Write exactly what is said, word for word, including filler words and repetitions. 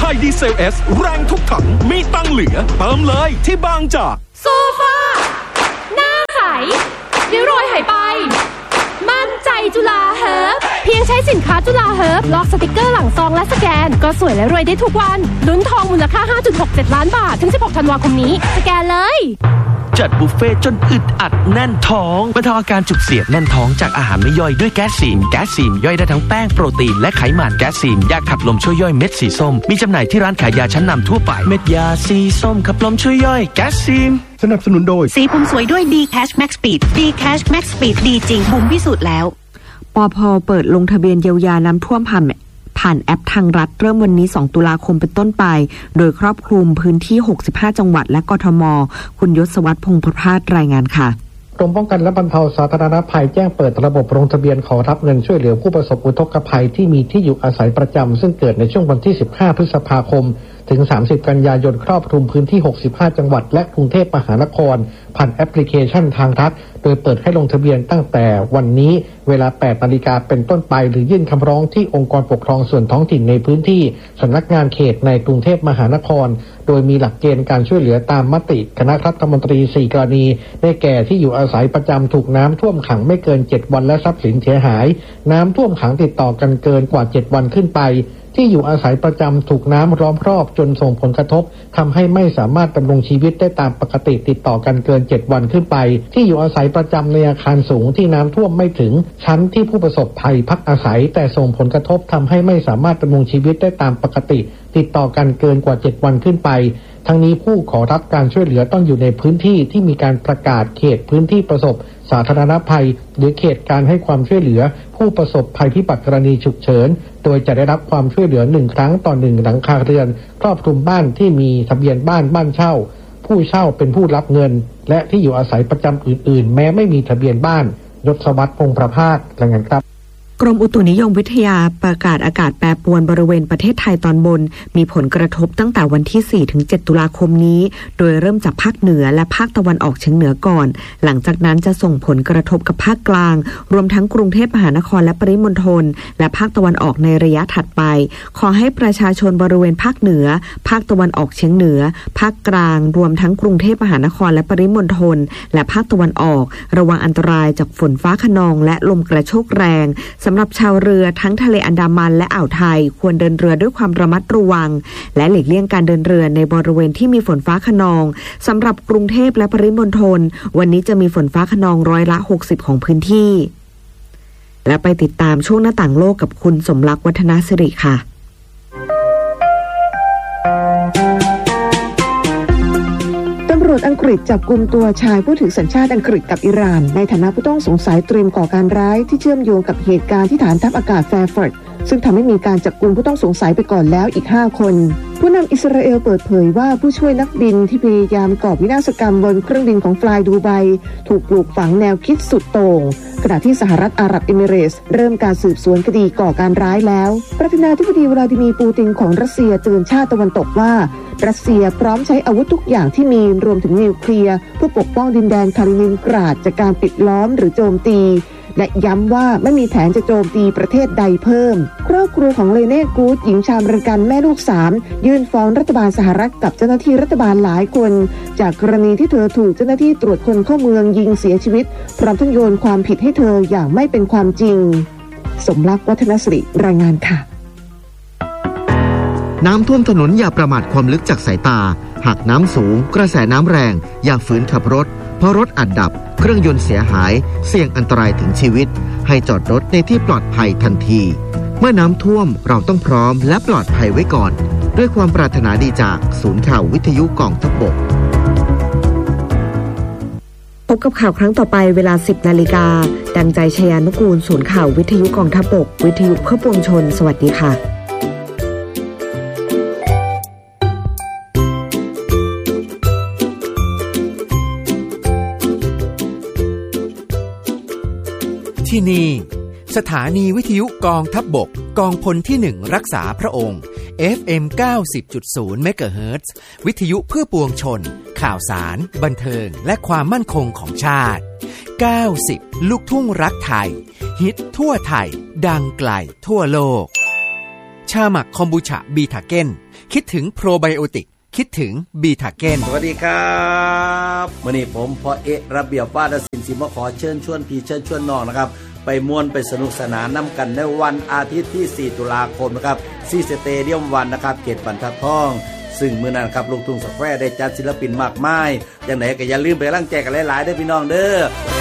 ใหม่ดีเซล S แรงทุกถังมีตังเหลือเติมเลยที่บางจากโซฟาหน้าใสริ้วรอยหายไปมั่นใจจุฬาเฮิร์บเพียงใช้สินค้าจุฬาเฮิร์บลอกสติกเกอร์หลังซองและสแกนก็สวยและรวยได้ทุกวันลุ้นทองมูลค่า ห้าจุดหกเจ็ด ล้านบาทถึงสิบหกธันวาคมนี้สแกนเลยจัดบุฟเฟ่จนอึดอัดแน่นท้องบรรเทาอาการจุกเสียดแน่นท้องจากอาหารไม่ย่อยด้วยแก๊สซีนแก๊สซีนย่อยได้ทั้งแป้งโปรตีนและไขมันแก๊สซีนยาขับลมช่วยย่อยเม็ดสีส้มมีจำหน่ายที่ร้านขายยาชั้นนำทั่วไปเม็ดยาสีส้มขับลมช่วยย่อยแก๊สซีนสนับสนุนโดยสีผมสวยด้วย D Cash Max Speed D Cash Max Speed ดีจริงบุ๋มพิสูจน์แล้วปภ.เปิดลงทะเบียนเยียวยาน้ำท่วมผ่านผ่านแอปทางรัฐเริ่มวันนี้สองตุลาคมเป็นต้นไปโดยครอบคลุมพื้นที่หกสิบห้าจังหวัดและกทมคุณยศวัฒน์พงษ์ประภาสรายงานค่ะกรมป้องกันและบรรเทาสาธารณภัยแจ้งเปิดระบบลงทะเบียนขอรับเงินช่วยเหลือผู้ประสบอุทกภัยที่มีที่อยู่อาศัยประจำซึ่งเกิดในช่วงวันที่สิบห้าพฤษภาคมถึงสามสิบกันยายนครอบคลุมพื้นที่หกสิบห้าจังหวัดและกรุงเทพมหานครผ่านแอปพลิเคชันทางรัฐโดยเปิดให้ลงทะเบียนตั้งแต่วันนี้เวลา แปดนาฬิกาเป็นต้นไปหรือยื่นคำร้องที่องค์กรปกครองส่วนท้องถิ่นในพื้นที่สำนักงานเขตในกรุงเทพมหานครโดยมีหลักเกณฑ์การช่วยเหลือตามมติคณะรัฐมนตรีสี่กรณีได้แก่ที่อยู่อาศัยประจำถูกน้ำท่วมขังไม่เกินเจ็ดวันและทรัพย์สินเสียหายน้ำท่วมขังติดต่อกันเกินกว่าเจ็ดวันขึ้นไปที่อยู่อาศัยประจำถูกน้ำล้อมรอบจนส่งผลกระทบทำให้ไม่สามารถดำรงชีวิตได้ตามปกติติดต่อกันเกินเจ็ดวันขึ้นไปที่อยู่อาศัยประจำในอาคารสูงที่น้ำท่วมไม่ถึงชั้นที่ผู้ประสบภัยพักอาศัยแต่ส่งผลกระทบทำให้ไม่สามารถดำรงชีวิตได้ตามปกติติดต่อกันเกินกว่าเจ็ดวันขึ้นไปทั้งนี้ผู้ขอรับการช่วยเหลือต้องอยู่ในพื้นที่ที่มีการประกาศเขตพื้นที่ประสบสาธารณภัยหรือเขตการให้ความช่วยเหลือผู้ประสบภัยพิบัติกรณีฉุกเฉินโดยจะได้รับความช่วยเหลือหนึ่งครั้งต่อหนึ่งหลังคาเรือนครอบคลุมบ้านที่มีทะเบียนบ้านบ้านเช่าผู้เช่าเป็นผู้รับเงินและที่อยู่อาศัยประจำอื่นๆแม้ไม่มีทะเบียนบ้านยศวัฒน์พงษ์ประภาสรายงานครับกรมอุตุนิยมวิทยาประกาศอากาศแปรปรวนบริเวณประเทศไทยตอนบนมีผลกระทบตั้งแต่วันที่ สี่ถึงเจ็ด ตุลาคมนี้โดยเริ่มจากภาคเหนือและภาคตะวันออกเฉียงเหนือก่อนหลังจากนั้นจะส่งผลกระทบกับภาคกลางรวมทั้งกรุงเทพมหานครและปริมณฑลและภาคตะวันออกในระยะถัดไปขอให้ประชาชนบริเวณภาคเหนือภาคตะวันออกเฉียงเหนือภาคกลางรวมทั้งกรุงเทพมหานครและปริมณฑลและภาคตะวันออกระวังอันตรายจากฝนฟ้าคะนองและลมกระโชกแรงสำหรับชาวเรือทั้งทะเลอันดามันและอ่าวไทยควรเดินเรือด้วยความระมัดระวังและหลีกเลี่ยงการเดินเรือในบริเวณที่มีฝนฟ้าคะนองสำหรับกรุงเทพและปริมณฑลวันนี้จะมีฝนฟ้าคะนองร้อยละหกสิบของพื้นที่และไปติดตามช่วงหน้าต่างโลกกับคุณสมรักษ์วัฒนสิริค่ะตำรวจอังกฤษจับกุมตัวชายผู้ถือสัญชาติอังกฤษกับอิหร่านในฐานะผู้ต้องสงสัยเตรียมก่อการร้ายที่เชื่อมโยงกับเหตุการณ์ที่ฐานทัพอากาศแฟร์ฟอร์ดซึ่งทำให้มีการจับกุมผู้ต้องสงสัยไปก่อนแล้วอีกห้าคนผู้นำอิสราเอลเปิดเผยว่าผู้ช่วยนักบินที่พยายามก่อวินาศกรรมบนเครื่องบินของฟลายดูไบถูกปลูกฝังแนวคิดสุดโต่งขณะที่สหรัฐอาหรับเอมิเรตส์เริ่มการสืบสวนคดีก่อการร้ายแล้วประธานาธิบดีวลาดิมีร์ปูตินของรัสเซียเตือนชาติตะวันตกว่ารัสเซียพร้อมใช้อาวุธทุกอย่างที่มีรวมถึงนิวเคลียร์เพื่อปกป้องดินแดนคาลินินกราดจากการปิดล้อมหรือโจมตีและย้ำว่าไม่มีแผนจะโจมตีประเทศใดเพิ่มครอบครัวของเลเน่กูดหญิงชาวอเมริกันแม่ลูกสามยื่นฟ้องรัฐบาลสหรัฐกับเจ้าหน้าที่รัฐบาลหลายคนจากกรณีที่เธอถูกเจ้าหน้าที่ตรวจคนเข้าเมืองยิงเสียชีวิตพร้อมทั้งโยนความผิดให้เธออย่างไม่เป็นความจริงสมรักษ์วัฒนสิริรายงานค่ะน้ำท่วมถนนอย่าประมาทความลึกจากสายตาหากน้ำสูงกระแสน้ำแรงอย่าฝืนขับรถเพราะรถอาจดับเครื่องยนต์เสียหายเสี่ยงอันตรายถึงชีวิตให้จอดรถในที่ปลอดภัยทันทีเมื่อน้ำท่วมเราต้องพร้อมและปลอดภัยไว้ก่อนด้วยความปรารถนาดีจากศูนย์ข่าววิทยุกองทัพบกพบกับข่าวครั้งต่อไปเวลา สิบนาฬิกาดังใจชยานุกูลศูนย์ข่าววิทยุกองทัพบกวิทยุเพื่อปวงชนสวัสดีค่ะที่นี่สถานีวิทยุกองทัพบกกองพลที่หนึ่งรักษาพระองค์ เอฟ เอ็ม เก้าสิบจุดศูนย์ เมกะเฮิรตซ์วิทยุเพื่อปวงชนข่าวสารบันเทิงและความมั่นคงของชาติเก้าสิบลูกทุ่งรักไทยฮิตทั่วไทยดังไกลทั่วโลกชาหมักคอมบูชาบีทาเก้นคิดถึงโปรไบโอติกคิดถึงบีทาเก้นสวัสดีครับวันนี้ผมพอเอะระเบียบวาทศิลป์สิมาขอเชิญชวนพี่เชิญชวนน้องนะครับไปม่วนไปสนุกสนานน้ำกันในวันอาทิตย์ที่สี่ตุลาคมนะครับที่สเตเดียมวันนะครับเขตบรรทัดทองซึ่งมื้อนั้นครับลูกทุ่งสแควร์ได้จัดศิลปินมากมายจังไหนก็อย่าลืมไปร่างแจกกันหลายๆเด้อพี่น้องเด้อ